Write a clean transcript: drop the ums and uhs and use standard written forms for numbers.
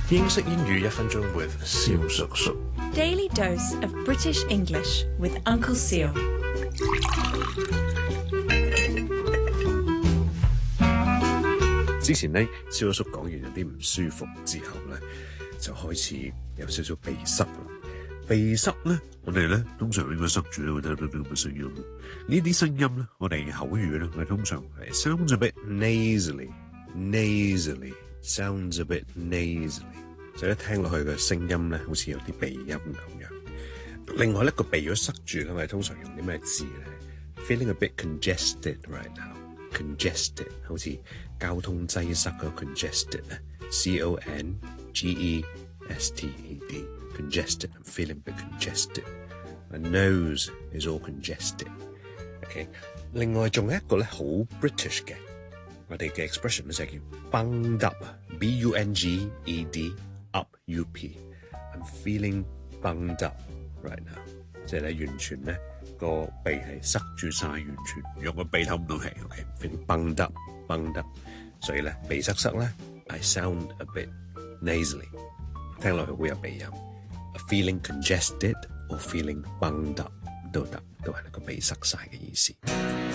英式英語1分鐘 with 蕭叔叔。 Daily dose of British English with Uncle Seal. 之前呢，蕭叔講完有啲唔舒服之後呢，就開始有少少鼻塞啦。鼻塞呢，我哋呢通常應該塞住咧會聽到啲咁嘅聲音。呢啲聲音呢，我哋口語呢，我哋通常係 sounds a bit nasally, sounds a bit nasally， 所以一聽落去嘅聲音呢，好似有啲鼻音咁樣。另外呢個鼻如果塞住咧，我哋通常用啲咩字呢？ Feeling a bit congested right now. Congested 好似交通擠塞嗰 congested 咧 C-O-N-G-E-S-T-E-D congested. I'm feeling a bit congested. My nose is all congested. Okay. 另外仲有一個咧好 British 嘅我哋嘅 expression 咧就係叫 bunged up B-U-N-G-E-D up U-P. I'm feeling bunged up right now. 即係咧完全咧個鼻係塞住晒，完全用個鼻透唔到氣。OK， feeling bunged up， 所以咧鼻塞塞咧 I sound a bit nasally， 聽落去會有鼻音。Feeling congested or feeling bunged up 都得，都係個鼻塞晒嘅意思。